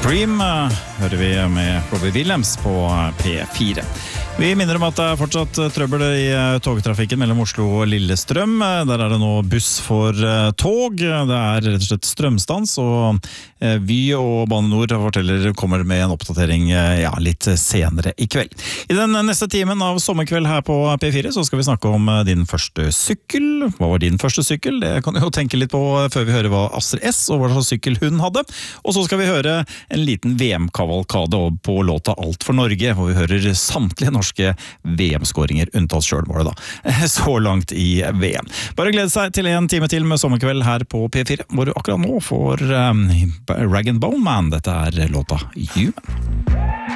Dream hører vi med Robbie Williams på P4. Vi minner om at det fortsatt trøbbel i togtrafikken mellom Oslo og Lillestrøm. Der det nå buss for tog. Det rett og slett strømstans, og Vy og Bane Nor kommer med en oppdatering litt senere i kveld. I den neste timen av Sommerkveld her på P4 så skal vi snakke om din første sykkel. Hva var din første sykkel? Det kan du jo tenke litt på før vi hører hva Astrid S og hva slags sykkel hun hadde. Og så skal vi høre en liten VM-kavalkade på låta Alt for Norge, hvor vi hører samtlige norske VM-skåringer, unntatt selv var det da, så langt i VM. Bare glede seg til en time til med Sommerkveld her på P4, hvor du akkurat nå får Rag & Bone Man. Dette låta Human.